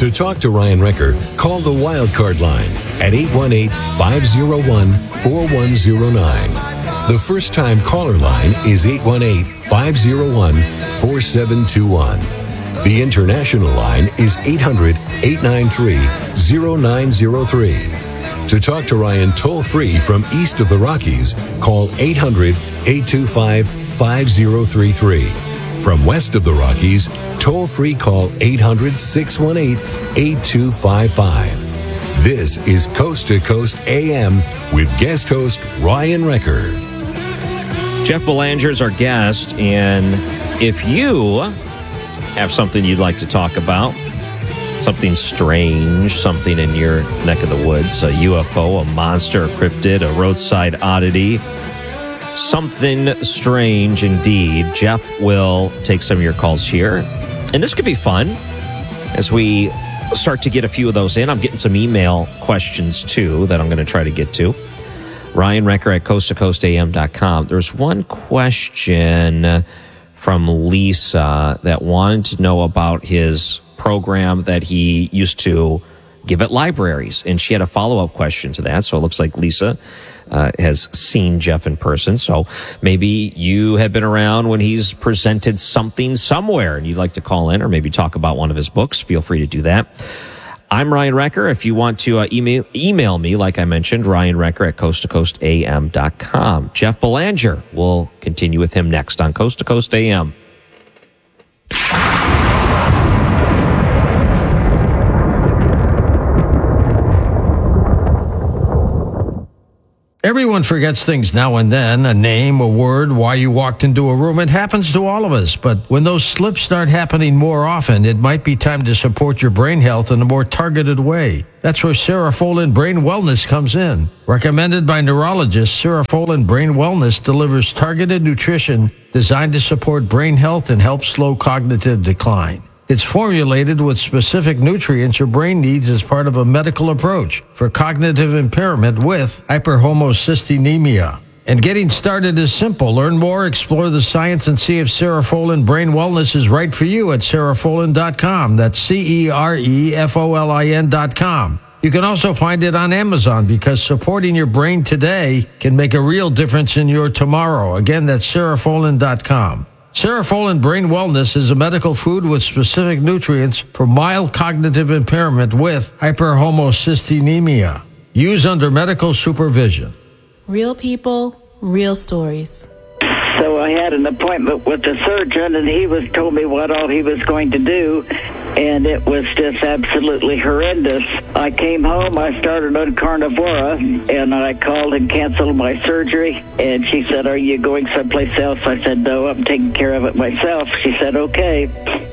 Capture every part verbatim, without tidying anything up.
To talk to Ryan Recker, call the Wildcard line at eight one eight, five oh one, four one oh nine. The first-time caller line is eight one eight, five oh one, four seven two one. The international line is eight hundred, eight nine three, oh nine oh three. To talk to Ryan toll-free from east of the Rockies, call eight hundred, eight two five, five oh three three. From west of the Rockies, toll-free call eight hundred, six one eight, eight two five five. This is Coast to Coast A M with guest host Ryan Recker. Jeff Belanger is our guest, and if you have something you'd like to talk about, something strange, something in your neck of the woods, a U F O, a monster, a cryptid, a roadside oddity, something strange indeed, Jeff will take some of your calls here. And this could be fun as we start to get a few of those in. I'm getting some email questions, too, that I'm going to try to get to. Ryan Recker at coast to coast a m dot com. There's one question from Lisa that wanted to know about his program that he used to give at libraries, and she had a follow-up question to that. So it looks like Lisa uh, has seen Jeff in person. So maybe you have been around when he's presented something somewhere and you'd like to call in or maybe talk about one of his books. Feel free to do that. I'm Ryan Recker. If you want to uh, email email me, like I mentioned, Ryan Recker at coast to coast a m dot com. Jeff Belanger, we'll continue with him next on Coast to Coast A M. Everyone forgets things now and then, a name, a word, why you walked into a room. It happens to all of us. But when those slips start happening more often, it might be time to support your brain health in a more targeted way. That's where Cerefolin Brain Wellness comes in. Recommended by neurologists, Cerefolin Brain Wellness delivers targeted nutrition designed to support brain health and help slow cognitive decline. It's formulated with specific nutrients your brain needs as part of a medical approach for cognitive impairment with hyperhomocystinemia. And getting started is simple. Learn more, explore the science, and see if Cerefolin Brain Wellness is right for you at cerefolin dot com. That's C E R E F O L I N dot com. You can also find it on Amazon because supporting your brain today can make a real difference in your tomorrow. Again, that's cerefolin dot com. Cerefolin Brain Wellness is a medical food with specific nutrients for mild cognitive impairment with hyperhomocystinemia. Use under medical supervision. Real people, real stories. So I had an appointment with the surgeon, and he was told me what all he was going to do, and it was just absolutely horrendous. I came home, I started on Carnivora, and I called and canceled my surgery, and she said, "Are you going someplace else?" I said, "No, I'm taking care of it myself." She said, "Okay."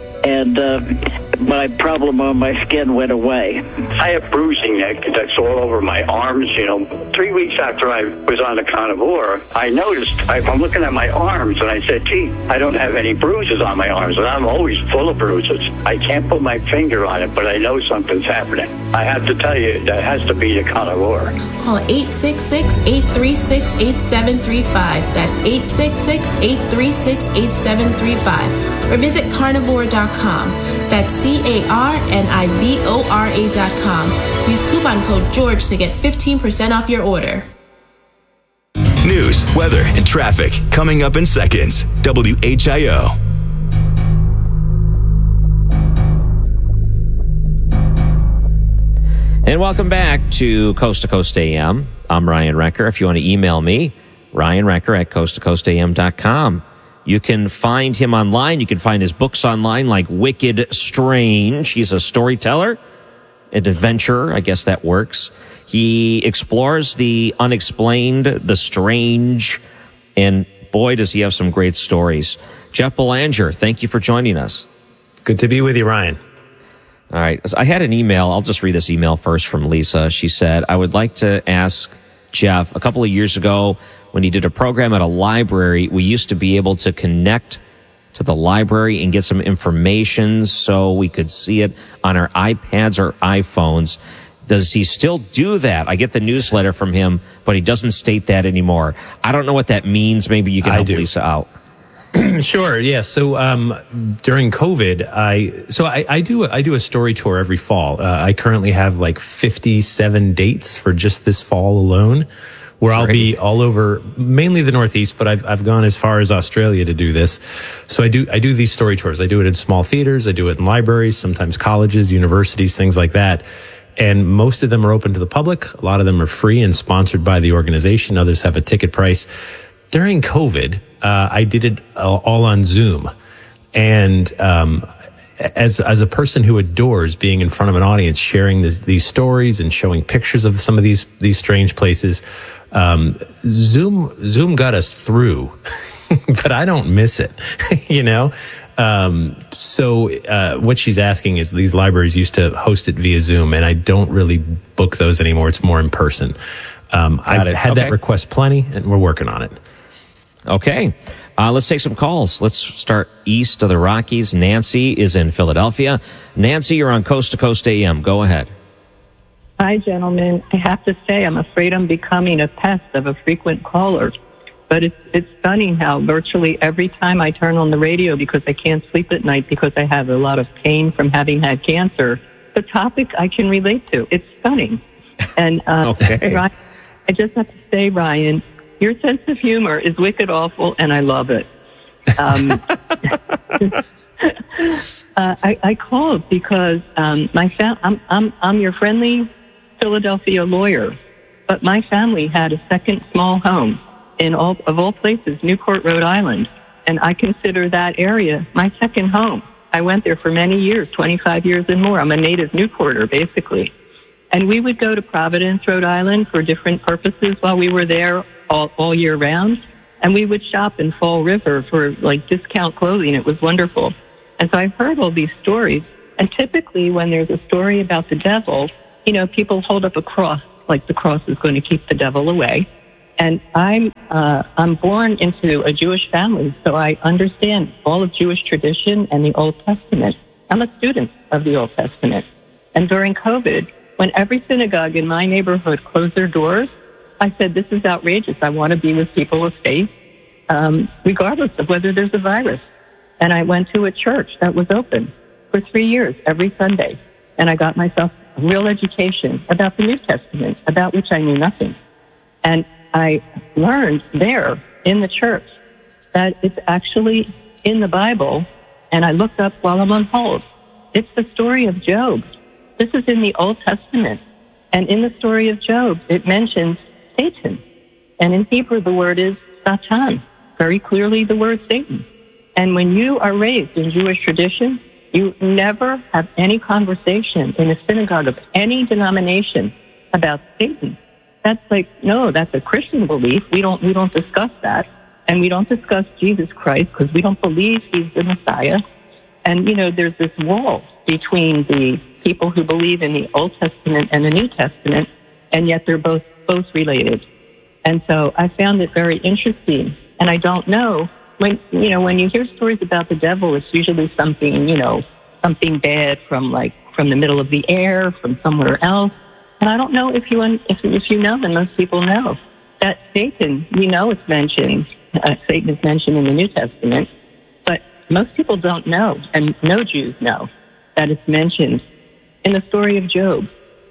And uh, my problem on my skin went away. I have bruising that, that's all over my arms, you know. Three weeks after I was on the Carnivora, I noticed, I, I'm looking at my arms, and I said, gee, I don't have any bruises on my arms, and I'm always full of bruises. I can't put my finger on it, but I know something's happening. I have to tell you, that has to be the Carnivora. Call eight six six, eight three six, eight seven three five. That's eight six six, eight three six, eight seven three five. Or visit carnivore dot com. That's C A R N I V O R A dot com. Use coupon code George to get fifteen percent off your order. News, weather, and traffic coming up in seconds. W H I O. And welcome back to Coast to Coast A M. I'm Ryan Recker. If you want to email me, Ryan Recker at coast to coast a m dot com. You can find him online. You can find his books online like Wicked Strange. He's a storyteller, an adventurer. I guess that works. He explores the unexplained, the strange, and boy, does he have some great stories. Jeff Belanger, thank you for joining us. Good to be with you, Ryan. All right. I had an email. I'll just read this email first from Lisa. She said, I would like to ask Jeff, a couple of years ago, when he did a program at a library, we used to be able to connect to the library and get some information so we could see it on our iPads or iPhones. Does he still do that? I get the newsletter from him, but he doesn't state that anymore. I don't know what that means. Maybe you can help Lisa out. Sure. Yeah. So um, during COVID, I so I, I do I do a story tour every fall. Uh, I currently have like fifty-seven dates for just this fall alone, where I'll be all over, mainly the Northeast, but I've I've gone as far as Australia to do this. So I do I do these story tours. I do it in small theaters. I do it in libraries, sometimes colleges, universities, things like that. And most of them are open to the public. A lot of them are free and sponsored by the organization. Others have a ticket price. During COVID, uh, I did it all on Zoom. And um, as as a person who adores being in front of an audience, sharing this, these stories and showing pictures of some of these these strange places, um, Zoom Zoom got us through. But I don't miss it, you know? Um, so, uh, what she's asking is these libraries used to host it via Zoom, and I don't really book those anymore. It's more in person. Um, I've it. had Okay. that request plenty, and we're working on it. Okay. Uh, let's take some calls. Let's start east of the Rockies. Nancy is in Philadelphia. Nancy, you're on Coast to Coast A M. Go ahead. Hi, gentlemen. I have to say I'm afraid I'm becoming a pest of a frequent caller. But it's it's stunning how virtually every time I turn on the radio because I can't sleep at night because I have a lot of pain from having had cancer, the topic I can relate to. It's stunning. And uh, Okay. Ryan, I just have to say, Ryan, your sense of humor is wicked awful, and I love it. Um, uh, I, I called because um, my fam- I'm, I'm I'm your friendly Philadelphia lawyer, but my family had a second small home in all of all places, Newport, Rhode Island, and I consider that area my second home. I went there for many years, twenty-five years and more. I'm a native Newporter, basically. And we would go to Providence, Rhode Island for different purposes while we were there all, all year round. And we would shop in Fall River for like discount clothing. It was wonderful. And so I've heard all these stories. And typically when there's a story about the devil, you know, people hold up a cross, like the cross is going to keep the devil away. And I'm uh, I'm born into a Jewish family, so I understand all of Jewish tradition and the Old Testament. I'm a student of the Old Testament. And during COVID, when every synagogue in my neighborhood closed their doors, I said, this is outrageous. I want to be with people of faith, um, regardless of whether there's a virus. And I went to a church that was open for three years every Sunday. And I got myself a real education about the New Testament, about which I knew nothing. And I learned there in the church that it's actually in the Bible, and I looked up while I'm on hold. It's the story of Job. This is in the Old Testament. And in the story of Job, it mentions Satan. And in Hebrew, the word is Satan, very clearly the word Satan. And when you are raised in Jewish tradition, you never have any conversation in a synagogue of any denomination about Satan. That's like, no, that's a Christian belief. We don't, we don't discuss that. And we don't discuss Jesus Christ because we don't believe he's the Messiah. And, you know, there's this wall between the people who believe in the Old Testament and the New Testament, and yet they're both, both related. And so I found it very interesting. And I don't know, when, you know, when you hear stories about the devil, it's usually something, you know, something bad from like, from the middle of the air, from somewhere else. And I don't know if you if, if you know, and most people know, that Satan, we know it's mentioned, uh, Satan is mentioned in the New Testament, but most people don't know, and no Jews know, that it's mentioned in the story of Job,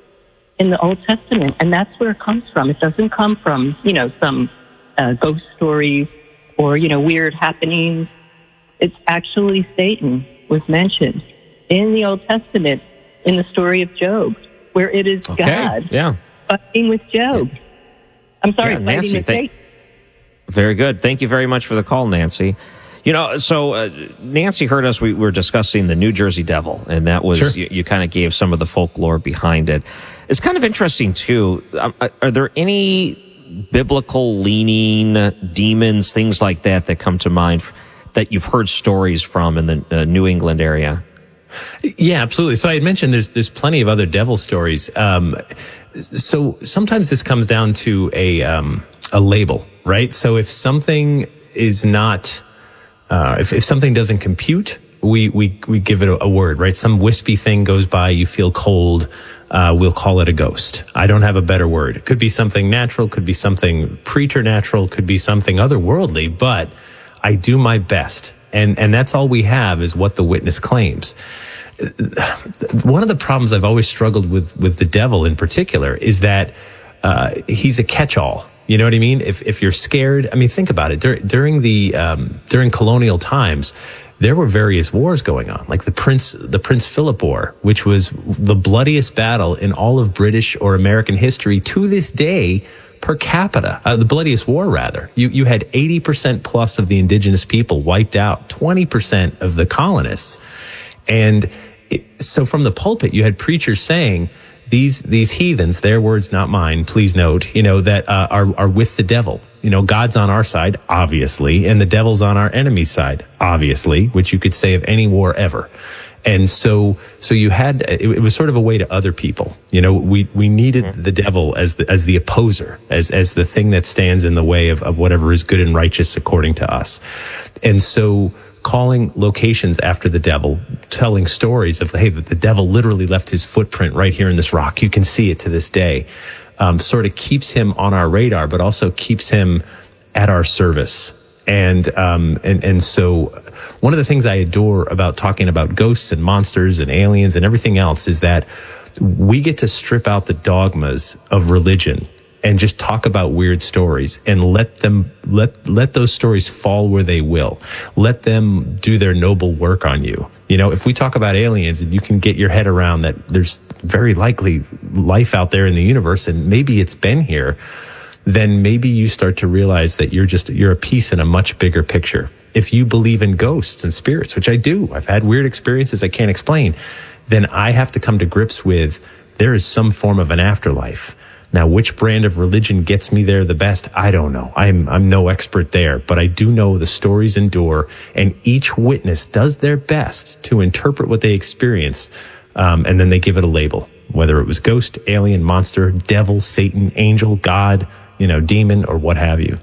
in the Old Testament, and that's where it comes from. It doesn't come from, you know, some uh, ghost stories or, you know, weird happenings. It's actually Satan was mentioned in the Old Testament in the story of Job, where it is Okay, God yeah. fighting with Job. I'm sorry, Yeah, fighting Nancy, with thank- Satan. Very good. Thank you very much for the call, Nancy. You know, so uh, Nancy heard us. We were discussing the New Jersey Devil, and that was, Sure. you, you kind of gave some of the folklore behind it. It's kind of interesting, too. Um, are there any biblical leaning demons, things like that, that come to mind that you've heard stories from in the uh, New England area? Yeah, absolutely. So I had mentioned there's there's plenty of other devil stories. Um, so sometimes this comes down to a um, a label, right? So if something is not, uh, if if something doesn't compute, we we we give it a, a word, right? Some wispy thing goes by, you feel cold. Uh, we'll call it a ghost. I don't have a better word. It could be something natural, could be something preternatural, could be something otherworldly, but I do my best. And, and that's all we have is what the witness claims. One of the problems I've always struggled with, with the devil in particular is that, uh, he's a catch-all. You know what I mean? If, if you're scared, I mean, think about it. Dur- during the, um, during colonial times, there were various wars going on, like the Prince, the Prince Philip War, which was the bloodiest battle in all of British or American history to this day per capita, uh, the bloodiest war rather. You, you had eighty percent plus of the indigenous people wiped out, twenty percent of the colonists. And it, so from the pulpit, you had preachers saying, these, these heathens, their words, not mine, please note, you know, that, uh, are, are with the devil. You know, God's on our side, obviously, and the devil's on our enemy's side, obviously, which you could say of any war ever. And so, so you had, it, it was sort of a way to other people. You know, we, we needed the devil as the, as the opposer, as, as the thing that stands in the way of, of whatever is good and righteous according to us. And so, calling locations after the devil, telling stories of, hey, the devil literally left his footprint right here in this rock. You can see it to this day. Um, sort of keeps him on our radar, but also keeps him at our service. And, um, and, and so one of the things I adore about talking about ghosts and monsters and aliens and everything else is that we get to strip out the dogmas of religion and just talk about weird stories and let them, let, let those stories fall where they will. Let them do their noble work on you. You know, if we talk about aliens and you can get your head around that there's very likely life out there in the universe and maybe it's been here, then maybe you start to realize that you're just, you're a piece in a much bigger picture. If you believe in ghosts and spirits, which I do, I've had weird experiences I can't explain, then I have to come to grips with there is some form of an afterlife. Now, which brand of religion gets me there the best? I don't know. I'm, I'm no expert there, but I do know the stories endure and each witness does their best to interpret what they experience. Um, and then they give it a label, whether it was ghost, alien, monster, devil, Satan, angel, God, you know, demon, or what have you.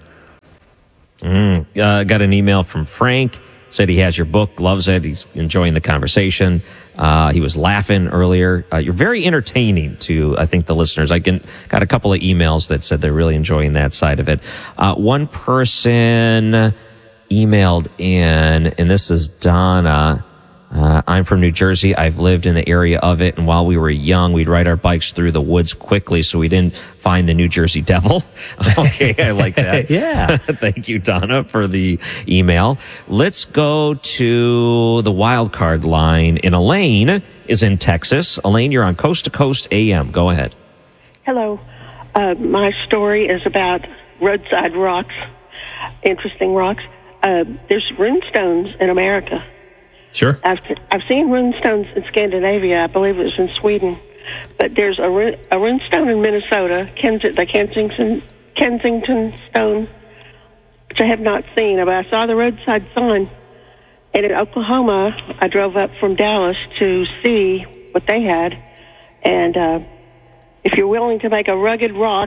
Mm, uh, got an email from Frank. Said he has your book, loves it. He's enjoying the conversation. Uh, he was laughing earlier. Uh, you're very entertaining to, I think, the listeners. I can, got a couple of emails that said they're really enjoying that side of it. Uh, one person emailed in, and this is Donna. Uh, I'm from New Jersey. I've lived in the area of it, and while we were young, we'd ride our bikes through the woods quickly so we didn't find the New Jersey Devil. Okay, I like that. Yeah. Thank you, Donna, for the email. Let's go to the wild card line. And Elaine is in Texas. Elaine, you're on Coast to Coast A M. Go ahead. Hello. Uh, my story is about roadside rocks, interesting rocks. Uh, there's runestones in America. Sure. I've, I've seen runestones in Scandinavia. I believe it was in Sweden. But there's a, rune, a runestone in Minnesota, Kens- the Kensington, Kensington stone, which I have not seen. But I saw the roadside sign. And in Oklahoma, I drove up from Dallas to see what they had. And uh, if you're willing to make a rugged rock,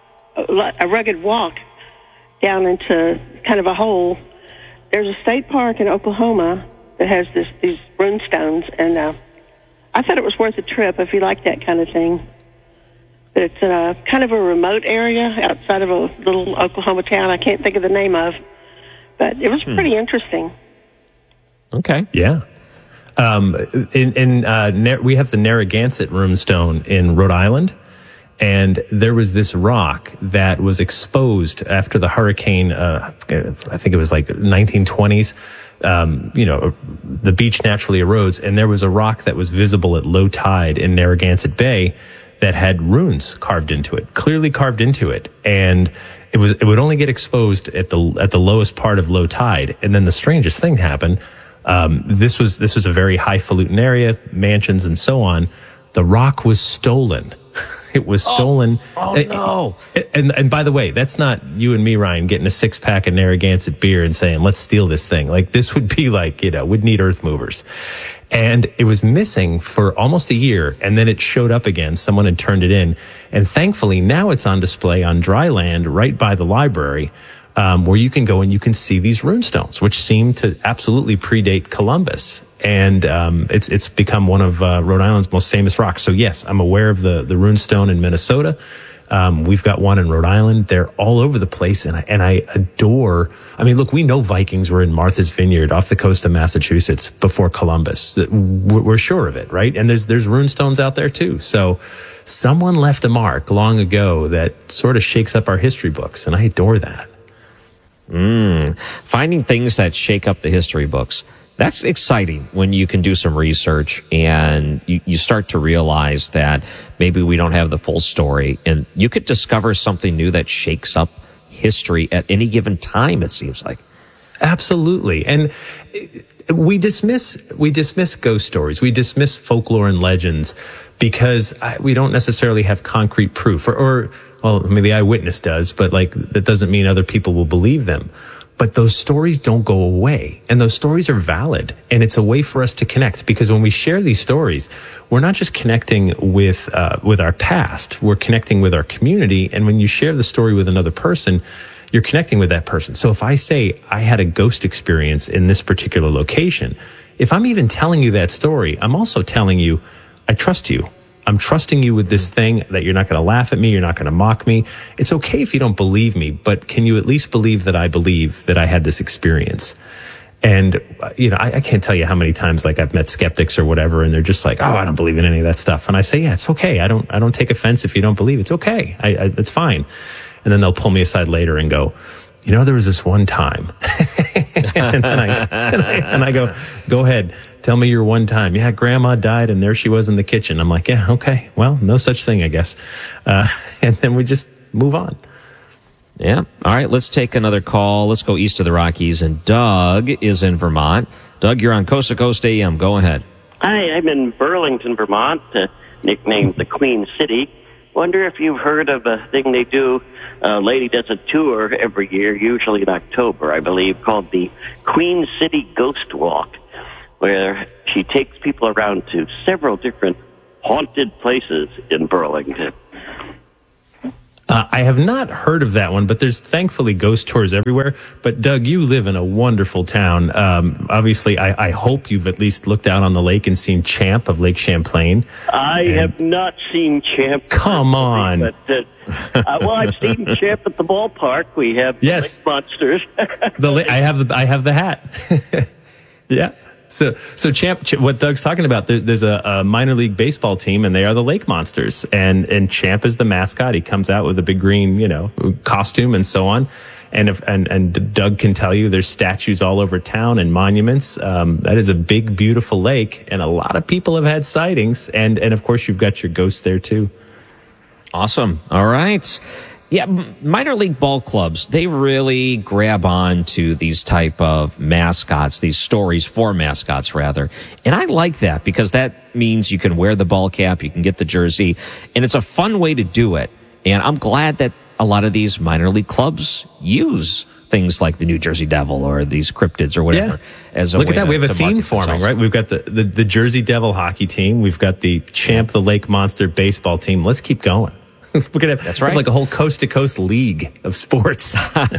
a rugged walk down into kind of a hole, there's a state park in Oklahoma that has this, these runestones, and uh, I thought it was worth a trip if you like that kind of thing. But it's in a kind of a remote area outside of a little Oklahoma town I can't think of the name of, but it was hmm. pretty interesting. Okay. Yeah. Um, in, in, uh, we have the Narragansett runestone in Rhode Island, and there was this rock that was exposed after the hurricane, uh, I think it was like nineteen twenties. Um, you know, the beach naturally erodes, and there was a rock that was visible at low tide in Narragansett Bay that had runes carved into it, clearly carved into it. And it was, it would only get exposed at the, at the lowest part of low tide. And then the strangest thing happened. Um, this was, this was a very highfalutin area, mansions and so on. The rock was stolen. It was stolen. Oh, oh no. And, and, and by the way, that's not you and me, Ryan, getting a six pack of Narragansett beer and saying, let's steal this thing. Like, this would be like, you know, would need earth movers. And it was missing for almost a year. And then it showed up again. Someone had turned it in. And thankfully now it's on display on dry land right by the library, um, where you can go and you can see these runestones, which seem to absolutely predate Columbus. And um, it's it's become one of uh, Rhode Island's most famous rocks. So yes, I'm aware of the the runestone in Minnesota. Um, we've got one in Rhode Island. They're all over the place, and I, and I adore. I mean, look, we know Vikings were in Martha's Vineyard off the coast of Massachusetts before Columbus. We're, we're sure of it, right? And there's there's runestones out there too. So someone left a mark long ago that sort of shakes up our history books, and I adore that. Mm. Finding things that shake up the history books. That's exciting when you can do some research and you, you start to realize that maybe we don't have the full story, and you could discover something new that shakes up history at any given time, it seems like. Absolutely. And we dismiss, we dismiss ghost stories. We dismiss folklore and legends because we don't necessarily have concrete proof, or, or well, I mean, the eyewitness does, but like, that doesn't mean other people will believe them. But those stories don't go away, and those stories are valid, and it's a way for us to connect, because when we share these stories, we're not just connecting with uh, with our past, we're connecting with our community. And when you share the story with another person, you're connecting with that person. So if I say I had a ghost experience in this particular location, if I'm even telling you that story, I'm also telling you I trust you. I'm trusting you with this thing, that you're not going to laugh at me. You're not going to mock me. It's okay if you don't believe me, but can you at least believe that I believe that I had this experience? And, you know, I, I can't tell you how many times, like, I've met skeptics or whatever, and they're just like, oh, I don't believe in any of that stuff. And I say, yeah, it's okay. I don't, I don't take offense if you don't believe. It's okay. I, I, it's fine. And then they'll pull me aside later and go, you know, there was this one time. and, then I, and, I, and I go, go ahead. Tell me your one time. Yeah, grandma died and there she was in the kitchen. I'm like, yeah, okay. Well, no such thing, I guess. Uh, and then we just move on. Yeah. All right. Let's take another call. Let's go east of the Rockies. And Doug is in Vermont. Doug, you're on Coast to Coast A M. Go ahead. Hi, I'm in Burlington, Vermont, uh, nicknamed the Queen City. Wonder if you've heard of a thing they do. A lady does a tour every year, usually in October, I believe, called the Queen City Ghost Walk, where she takes people around to several different haunted places in Burlington. Uh, I have not heard of that one, but there's thankfully ghost tours everywhere. But Doug, you live in a wonderful town. Um, obviously, I, I hope you've at least looked out on the lake and seen Champ of Lake Champlain. I and have not seen Champ. Come on. But, uh, uh, well, I've seen Champ at the ballpark. We have yes. lake monsters. the la- I have the I have the hat. Yeah. So, so Champ, what Doug's talking about, there, there's a, a minor league baseball team, and they are the Lake Monsters, and and Champ is the mascot. He comes out with a big green, you know, costume and so on. And if and and Doug can tell you, there's statues all over town and monuments. Um, that is a big, beautiful lake, and a lot of people have had sightings. And and of course, you've got your ghosts there too. Awesome. All right. Yeah, minor league ball clubs, they really grab on to these type of mascots, these stories for mascots, rather. And I like that because that means you can wear the ball cap, you can get the jersey, and it's a fun way to do it. And I'm glad that a lot of these minor league clubs use things like the New Jersey Devil or these cryptids or whatever. Yeah. As a Look way at that. To, we have a theme forming, themselves. Right? We've got the, the, the Jersey Devil hockey team. We've got the Champ the Lake Monster baseball team. Let's keep going. We're gonna have, That's right. have like a whole coast to coast league of sports.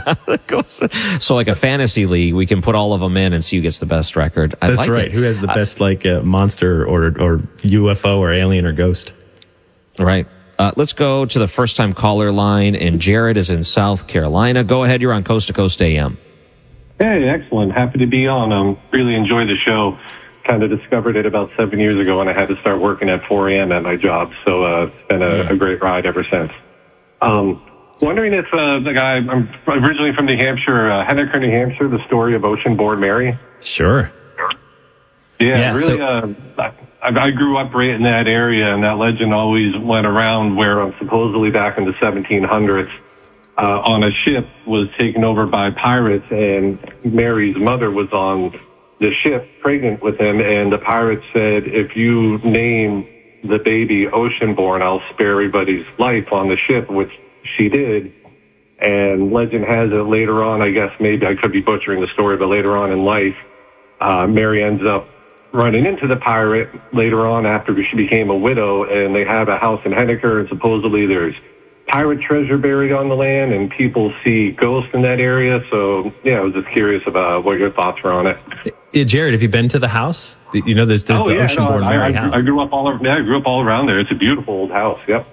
So like a fantasy league, we can put all of them in and see who gets the best record. I That's like right. It. Who has the I, best like uh, monster or or U F O or alien or ghost? Right. Uh, let's go to the first time caller line, and Jared is in South Carolina. Go ahead. You're on Coast to Coast A M. Hey, excellent. Happy to be on. Um, really enjoy the show. Kind of discovered it about seven years ago, and I had to start working at four a.m. at my job. So uh, it's been a, a great ride ever since. Um, wondering if uh, the guy, I'm originally from New Hampshire, uh, Henniker, New Hampshire, the story of Ocean-born Mary. Sure. Yeah, yeah really. So- uh, I, I grew up right in that area, and that legend always went around where um, supposedly back in the seventeen hundreds, uh, on a ship was taken over by pirates, and Mary's mother was on the ship pregnant with him, and the pirates said, if you name the baby Ocean-born, I'll spare everybody's life on the ship, which she did. And legend has it later on, I guess maybe I could be butchering the story, but later on in life, uh, Mary ends up running into the pirate later on after she became a widow, and they have a house in Henniker, and supposedly there's pirate treasure buried on the land, and people see ghosts in that area. So, yeah, I was just curious about what your thoughts were on it. Yeah, Jared, have you been to the house? You know, there's, there's oh, the yeah, Ocean-born no, Mary I, house. I grew up all. Yeah, I grew up all around there. It's a beautiful old house. Yep.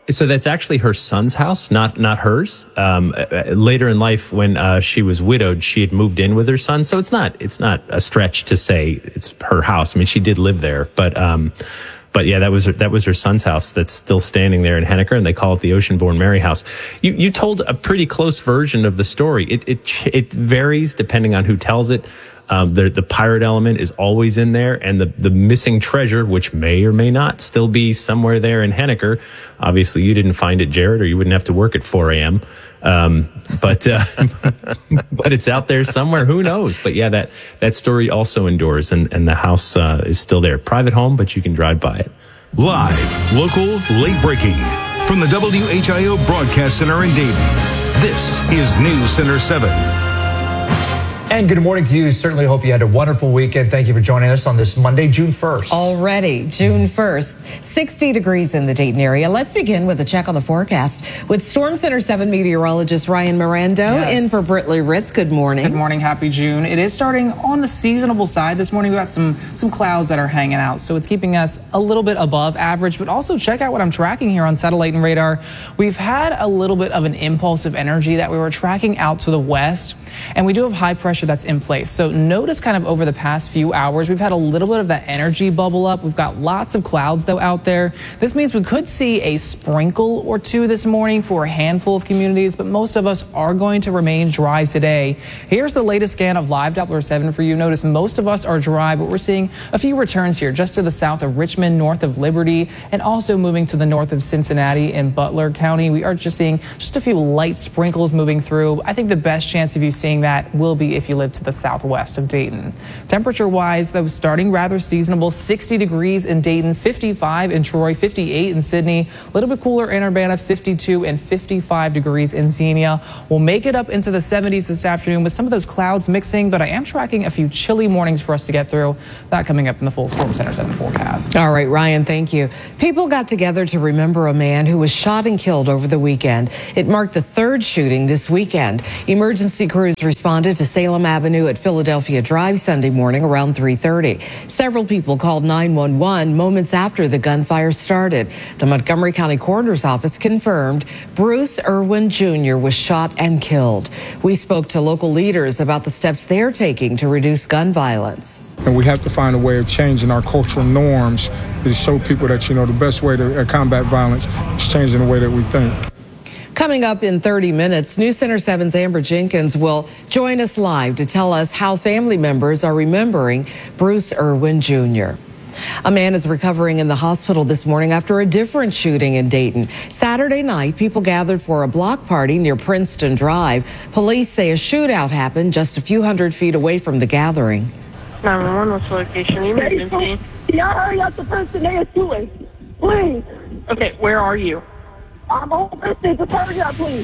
So that's actually her son's house, not not hers. Um, uh, later in life, when uh, she was widowed, she had moved in with her son. So it's not it's not a stretch to say it's her house. I mean, she did live there, but um, but yeah, that was her, that was her son's house that's still standing there in Henniker, and they call it the Oceanborn Mary House. You you told a pretty close version of the story. It it it varies depending on who tells it. Um, the, the pirate element is always in there, and the, the missing treasure, which may or may not still be somewhere there in Henniker. Obviously, you didn't find it, Jared, or you wouldn't have to work at four a.m. Um, but uh, but it's out there somewhere. Who knows? But yeah, that that story also endures, and, and the house uh, is still there. Private home, but you can drive by it. Live, local, late breaking. From the W H I O Broadcast Center in Dayton, this is News Center seven. And good morning to you. Certainly hope you had a wonderful weekend. Thank you for joining us on this Monday, June first. Already, June first. sixty degrees in the Dayton area. Let's begin with a check on the forecast with Storm Center seven meteorologist Ryan Mirando yes. in for Britley Ritz. Good morning. Good morning. Happy June. It is starting on the seasonable side. This morning we've got some, some clouds that are hanging out, so it's keeping us a little bit above average. But also check out what I'm tracking here on satellite and radar. We've had a little bit of an impulse of energy that we were tracking out to the west, and we do have high pressure that's in place. So notice kind of over the past few hours, we've had a little bit of that energy bubble up. We've got lots of clouds though out there. This means we could see a sprinkle or two this morning for a handful of communities, but most of us are going to remain dry today. Here's the latest scan of live Doppler seven for you. Notice most of us are dry, but we're seeing a few returns here just to the south of Richmond, north of Liberty, and also moving to the north of Cincinnati and Butler County. We are just seeing just a few light sprinkles moving through. I think the best chance of you seeing that will be if you live to the southwest of Dayton. Temperature-wise, though, starting rather seasonable, sixty degrees in Dayton, fifty-five in Troy, fifty-eight in Sydney, a little bit cooler in Urbana, fifty-two and fifty-five degrees in Xenia. We'll make it up into the seventies this afternoon with some of those clouds mixing, but I am tracking a few chilly mornings for us to get through. That coming up in the full Storm Center seven forecast. All right, Ryan, thank you. People got together to remember a man who was shot and killed over the weekend. It marked the third shooting this weekend. Emergency crews responded to Salem Avenue at Philadelphia Drive Sunday morning around three thirty. Several people called nine one one moments after the gunfire started. The Montgomery County Coroner's Office confirmed Bruce Irwin Junior was shot and killed. We spoke to local leaders about the steps they're taking to reduce gun violence. And we have to find a way of changing our cultural norms to show people that, you know, the best way to combat violence is changing the way that we think. Coming up in thirty minutes, News Center seven's Amber Jenkins will join us live to tell us how family members are remembering Bruce Irwin Junior A man is recovering in the hospital this morning after a different shooting in Dayton. Saturday night, people gathered for a block party near Princeton Drive. Police say a shootout happened just a few hundred feet away from the gathering. nine one one, what's the location? Emergency. Y'all hurry up the person they are shooting. Please. Okay, where are you? I'm on Princeton. Just hurry up, please.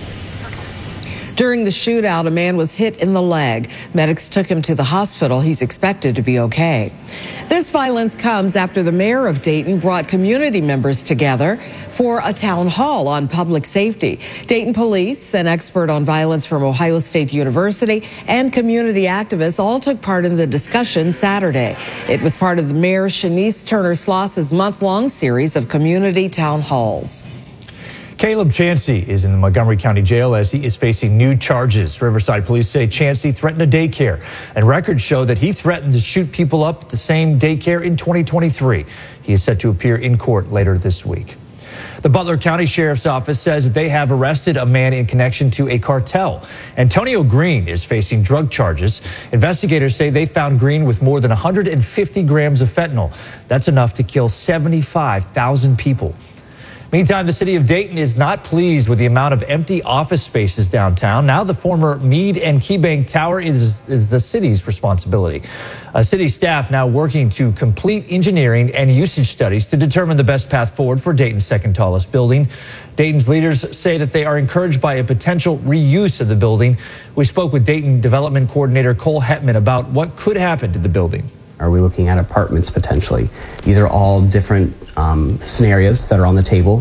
During the shootout, a man was hit in the leg. Medics took him to the hospital. He's expected to be okay. This violence comes after the mayor of Dayton brought community members together for a town hall on public safety. Dayton police, an expert on violence from Ohio State University, and community activists all took part in the discussion Saturday. It was part of the Mayor Shanice Turner Sloss's month-long series of community town halls. Caleb Chancey is in the Montgomery County Jail as he is facing new charges. Riverside police say Chancey threatened a daycare, and records show that he threatened to shoot people up at the same daycare in twenty twenty-three. He is set to appear in court later this week. The Butler County Sheriff's Office says that they have arrested a man in connection to a cartel. Antonio Green is facing drug charges. Investigators say they found Green with more than one hundred fifty grams of fentanyl. That's enough to kill seventy-five thousand people. Meantime, the city of Dayton is not pleased with the amount of empty office spaces downtown. Now the former Meade and KeyBank Tower is, is the city's responsibility. Uh, city staff now working to complete engineering and usage studies to determine the best path forward for Dayton's second tallest building. Dayton's leaders say that they are encouraged by a potential reuse of the building. We spoke with Dayton Development Coordinator Cole Hetman about what could happen to the building. Are we looking at apartments potentially? These are all different um, scenarios that are on the table.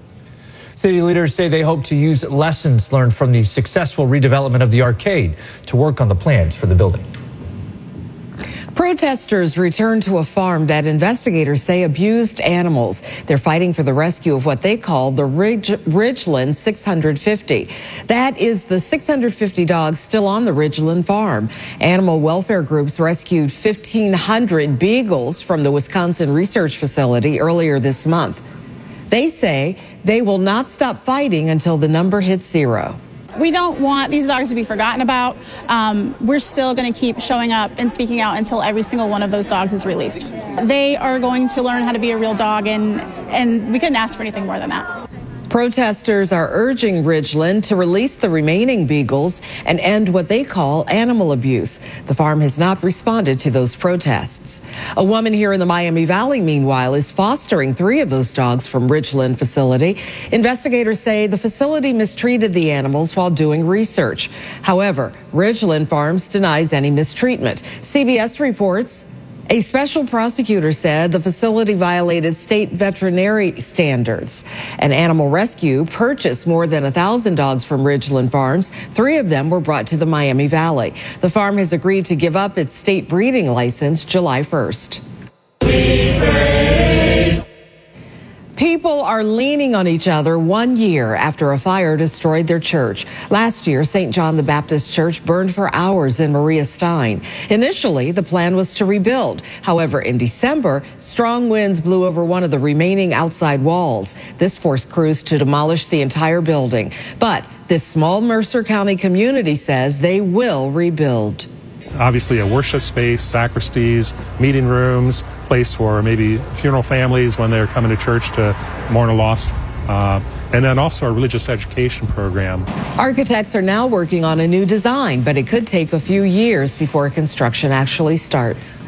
City leaders say they hope to use lessons learned from the successful redevelopment of the arcade to work on the plans for the building. Protesters returned to a farm that investigators say abused animals. They're fighting for the rescue of what they call the Ridge, Ridgeland six hundred fifty. That is the six hundred fifty dogs still on the Ridgeland farm. Animal welfare groups rescued fifteen hundred beagles from the Wisconsin Research Facility earlier this month. They say they will not stop fighting until the number hits zero. We don't want these dogs to be forgotten about. Um, we're still going to keep showing up and speaking out until every single one of those dogs is released. They are going to learn how to be a real dog, and, and we couldn't ask for anything more than that. Protesters are urging Ridgeland to release the remaining beagles and end what they call animal abuse. The farm has not responded to those protests. A woman here in the Miami Valley, meanwhile, is fostering three of those dogs from Ridgeland facility. Investigators say the facility mistreated the animals while doing research. However, Ridgeland Farms denies any mistreatment. C B S reports a special prosecutor said the facility violated state veterinary standards. An animal rescue purchased more than a thousand dogs from Ridgeland Farms. Three of them were brought to the Miami Valley. The farm has agreed to give up its state breeding license July first. People are leaning on each other one year after a fire destroyed their church. Last year, Saint John the Baptist Church burned for hours in Maria Stein. Initially, the plan was to rebuild. However, in December, strong winds blew over one of the remaining outside walls. This forced crews to demolish the entire building. But this small Mercer County community says they will rebuild. Obviously a worship space, sacristies, meeting rooms, place for maybe funeral families when they're coming to church to mourn a loss, uh, and then also a religious education program. Architects are now working on a new design, but it could take a few years before construction actually starts.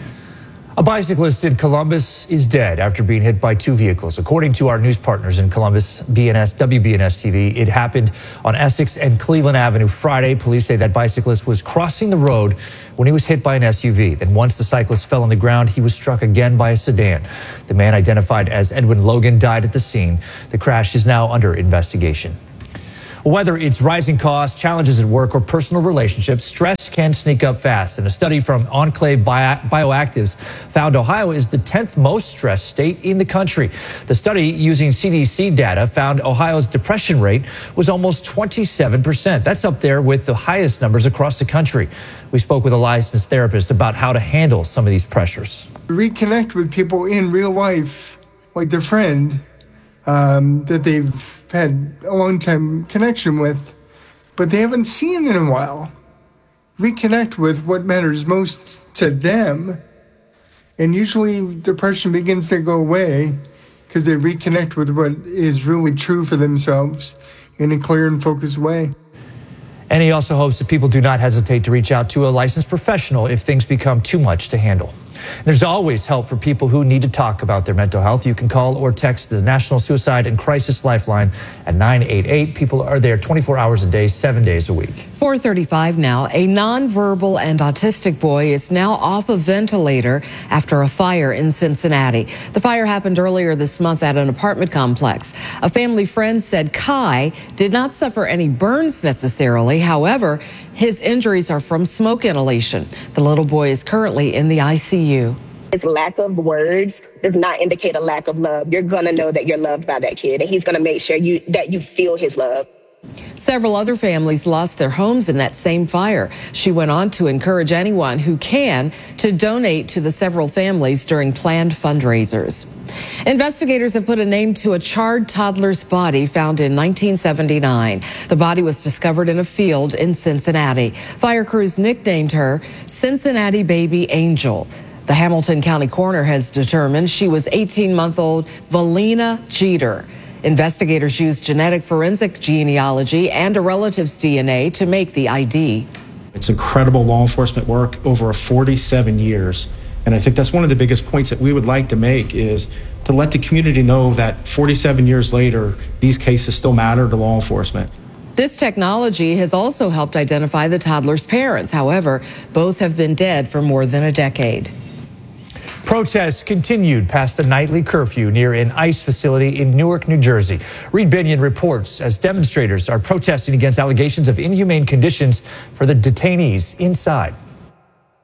A bicyclist in Columbus is dead after being hit by two vehicles. According to our news partners in Columbus, B N S, W B N S T V, it happened on Essex and Cleveland Avenue Friday. Police say that bicyclist was crossing the road when he was hit by an S U V. Then once the cyclist fell on the ground, he was struck again by a sedan. The man, identified as Edwin Logan, died at the scene. The crash is now under investigation. Whether it's rising costs, challenges at work, or personal relationships, stress can sneak up fast. And a study from Enclave Bio- Bioactives found Ohio is the tenth most stressed state in the country. The study, using C D C data, found Ohio's depression rate was almost twenty-seven percent. That's up there with the highest numbers across the country. We spoke with a licensed therapist about how to handle some of these pressures. Reconnect with people in real life, like their friend, um, that they've had a long time connection with, but they haven't seen in a while. Reconnect with what matters most to them, and usually depression begins to go away because they reconnect with what is really true for themselves in a clear and focused way. And he also hopes that people do not hesitate to reach out to a licensed professional if things become too much to handle. There's always help for people who need to talk about their mental health. You can call or text the National Suicide and Crisis Lifeline at nine eight eight. People are there twenty-four hours a day, seven days a week. four thirty-five now. A nonverbal and autistic boy is now off a ventilator after a fire in Cincinnati. The fire happened earlier this month at an apartment complex. A family friend said Kai did not suffer any burns necessarily. However, his injuries are from smoke inhalation. The little boy is currently in the I C U. His lack of words does not indicate a lack of love. You're going to know that you're loved by that kid, and he's going to make sure you that you feel his love. Several other families lost their homes in that same fire. She went on to encourage anyone who can to donate to the several families during planned fundraisers. Investigators have put a name to a charred toddler's body found in nineteen seventy-nine. The body was discovered in a field in Cincinnati. Fire crews nicknamed her Cincinnati Baby Angel. The Hamilton County coroner has determined she was eighteen-month-old Valina Jeter. Investigators used genetic forensic genealogy and a relative's D N A to make the I D. It's incredible law enforcement work over forty-seven years. And I think that's one of the biggest points that we would like to make is to let the community know that forty-seven years later, these cases still matter to law enforcement. This technology has also helped identify the toddler's parents. However, both have been dead for more than a decade. Protests continued past the nightly curfew near an ICE facility in Newark, New Jersey. Reed Binion reports as demonstrators are protesting against allegations of inhumane conditions for the detainees inside.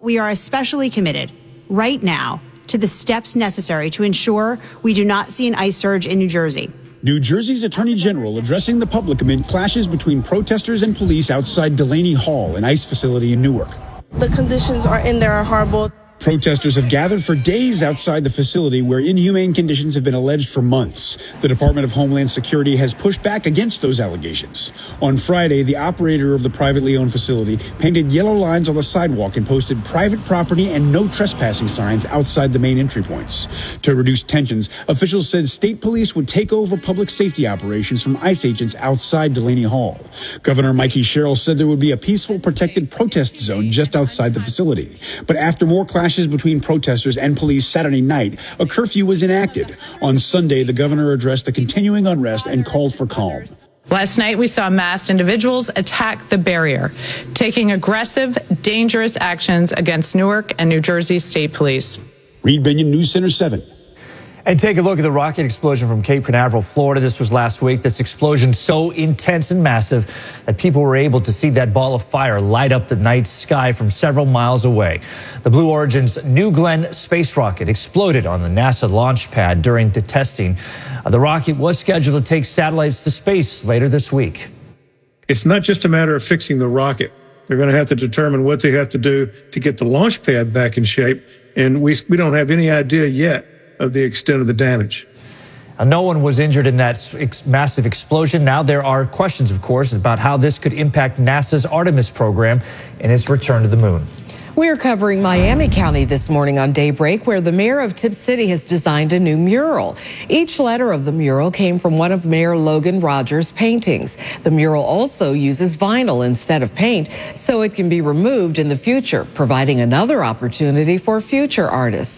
We are especially committed right now to the steps necessary to ensure we do not see an ICE surge in New Jersey. New Jersey's Attorney General addressing the public amid clashes between protesters and police outside Delaney Hall, an ICE facility in Newark. The conditions are in there are horrible. Protesters have gathered for days outside the facility where inhumane conditions have been alleged for months. The Department of Homeland Security has pushed back against those allegations. On Friday, the operator of the privately owned facility painted yellow lines on the sidewalk and posted private property and no trespassing signs outside the main entry points. To reduce tensions, officials said state police would take over public safety operations from ICE agents outside Delaney Hall. Governor Mikey Sherrill said there would be a peaceful, protected protest zone just outside the facility. But after more clashes between protesters and police Saturday night, a curfew was enacted. On Sunday, the governor addressed the continuing unrest and called for calm. Last night, we saw masked individuals attack the barrier, taking aggressive, dangerous actions against Newark and New Jersey State Police. Reed Binion, News Center seven. And take a look at the rocket explosion from Cape Canaveral, Florida. This was last week. This explosion so intense and massive that people were able to see that ball of fire light up the night sky from several miles away. The Blue Origin's New Glenn space rocket exploded on the NASA launch pad during the testing. Uh, the rocket was scheduled to take satellites to space later this week. It's not just a matter of fixing the rocket. They're going to have to determine what they have to do to get the launch pad back in shape. And we, we don't have any idea yet of the extent of the damage. Uh, no one was injured in that ex- massive explosion. Now there are questions, of course, about how this could impact NASA's Artemis program and its return to the moon. We're covering Miami County this morning on Daybreak, where the mayor of Tipp City has designed a new mural. Each letter of the mural came from one of Mayor Logan Rogers' paintings. The mural also uses vinyl instead of paint, so it can be removed in the future, providing another opportunity for future artists.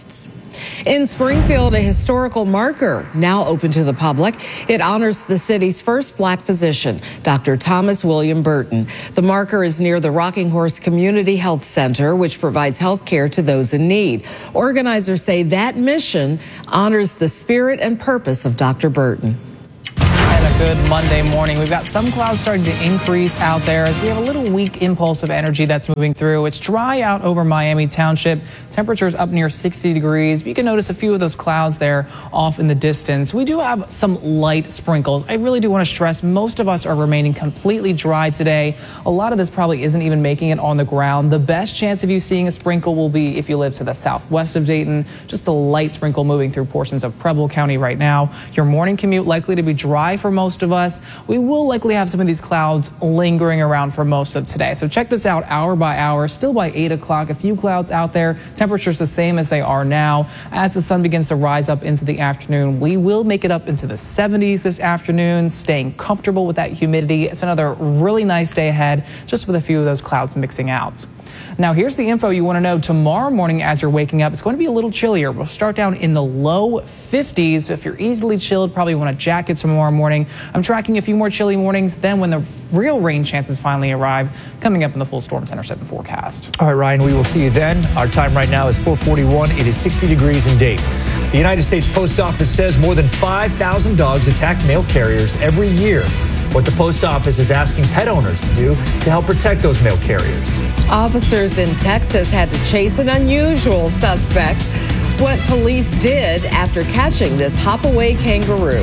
In Springfield, a historical marker now open to the public. It honors the city's first black physician, Doctor Thomas William Burton. The marker is near the Rocking Horse Community Health Center, which provides health care to those in need. Organizers say that mission honors the spirit and purpose of Doctor Burton. And a good Monday morning. We've got some clouds starting to increase out there as we have a little weak impulse of energy that's moving through. It's dry out over Miami Township. Temperatures up near sixty degrees. But you can notice a few of those clouds there off in the distance. We do have some light sprinkles. I really do want to stress most of us are remaining completely dry today. A lot of this probably isn't even making it on the ground. The best chance of you seeing a sprinkle will be if you live to the southwest of Dayton. Just a light sprinkle moving through portions of Preble County right now. Your morning commute likely to be dry for most of us. We will likely have some of these clouds lingering around for most of today. So check this out hour by hour. Still by eight o'clock, a few clouds out there. Temperatures the same as they are now. As the sun begins to rise up into the afternoon, we will make it up into the seventies this afternoon, staying comfortable with that humidity. It's another really nice day ahead, just with a few of those clouds mixing out. Now, here's the info you want to know. Tomorrow morning as you're waking up, it's going to be a little chillier. We'll start down in the low fifties. If you're easily chilled, probably want a jacket tomorrow morning. I'm tracking a few more chilly mornings. Then when the real rain chances finally arrive, coming up in the full Storm Center seven forecast. All right, Ryan, we will see you then. Our time right now is four forty-one. It is sixty degrees in Dayton. The United States Post Office says more than five thousand dogs attack mail carriers every year. What the post office is asking pet owners to do to help protect those mail carriers. Officers in Texas had to chase an unusual suspect. What police did after catching this hop-away kangaroo.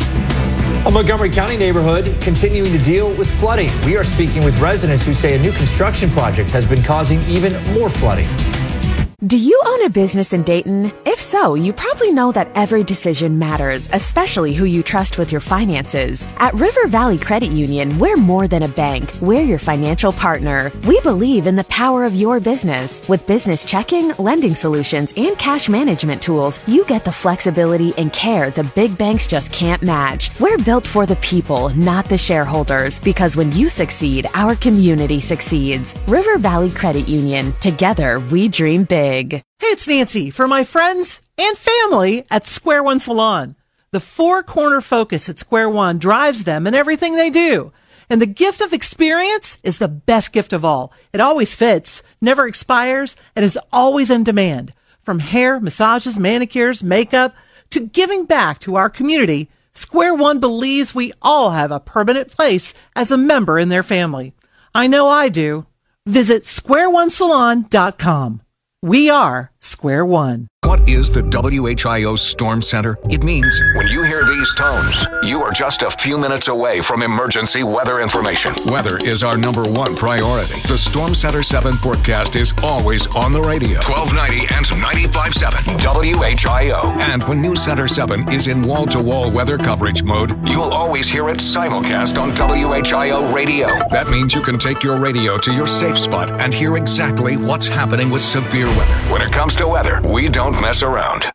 A Montgomery County neighborhood continuing to deal with flooding. We are speaking with residents who say a new construction project has been causing even more flooding. Do you own a business in Dayton? If so, you probably know that every decision matters, especially who you trust with your finances. At River Valley Credit Union, we're more than a bank. We're your financial partner. We believe in the power of your business. With business checking, lending solutions, and cash management tools, you get the flexibility and care the big banks just can't match. We're built for the people, not the shareholders, because when you succeed, our community succeeds. River Valley Credit Union. Together, we dream big. Hey, it's Nancy for my friends and family at Square One Salon. The four-corner focus at Square One drives them in everything they do. And the gift of experience is the best gift of all. It always fits, never expires, and is always in demand. From hair, massages, manicures, makeup, to giving back to our community, Square One believes we all have a permanent place as a member in their family. I know I do. Visit square one salon dot com. We are Square One. What is the W H I O Storm Center? It means when you hear these tones, you are just a few minutes away from emergency weather information. Weather is our number one priority. The Storm Center seven forecast is always on the radio. twelve ninety and ninety-five point seven W H I O. And when News Center seven is in wall-to-wall weather coverage mode, you'll always hear it simulcast on W H I O radio. That means you can take your radio to your safe spot and hear exactly what's happening with severe weather. When it comes to weather, we don't mess around.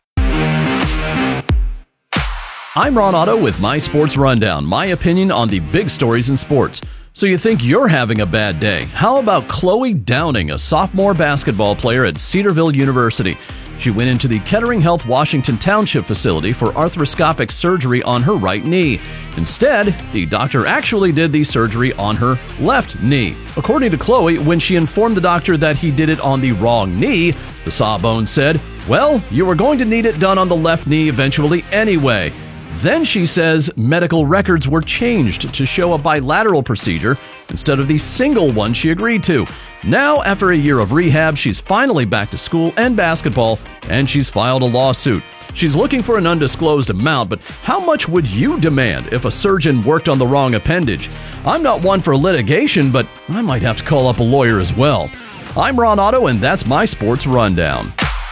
I'm Ron Otto with My Sports Rundown, my opinion on the big stories in sports. So you think you're having a bad day? How about Chloe Downing, a sophomore basketball player at Cedarville University? She went into the Kettering Health Washington Township facility for arthroscopic surgery on her right knee. Instead, the doctor actually did the surgery on her left knee. According to Chloe, when she informed the doctor that he did it on the wrong knee, the Sawbones said, "Well, you were going to need it done on the left knee eventually anyway." Then she says medical records were changed to show a bilateral procedure instead of the single one she agreed to. Now, after a year of rehab, she's finally back to school and basketball, and she's filed a lawsuit. She's looking for an undisclosed amount, but how much would you demand if a surgeon worked on the wrong appendage? I'm not one for litigation, but I might have to call up a lawyer as well. I'm Ron Otto, and that's my Sports Rundown.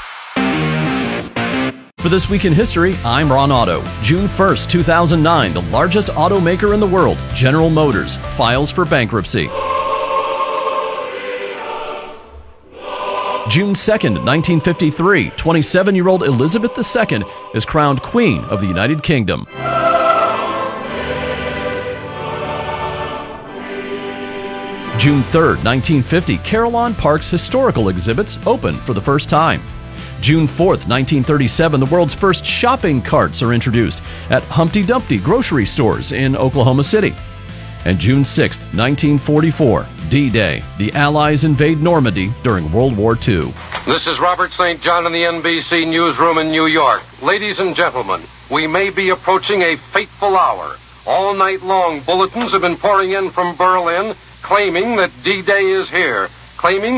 For This Week in History, I'm Ron Otto. June first, two thousand nine, the largest automaker in the world, General Motors, files for bankruptcy. June second, nineteen fifty-three, twenty-seven-year-old Elizabeth the Second is crowned Queen of the United Kingdom. June third, nineteen fifty, Carillon Park's historical exhibits open for the first time. June fourth, nineteen thirty-seven, the world's first shopping carts are introduced at Humpty Dumpty grocery stores in Oklahoma City. And June sixth, nineteen forty-four, D-Day, the Allies invade Normandy during World War Two. This is Robert Saint John in the N B C newsroom in New York. Ladies and gentlemen, we may be approaching a fateful hour. All night long, bulletins have been pouring in from Berlin claiming that D-Day is here, claiming